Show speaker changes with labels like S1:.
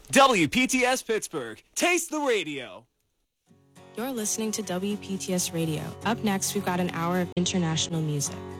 S1: WPTS Pittsburgh. Taste the radio.
S2: You're listening to WPTS Radio. Up next, we've got an hour of international music.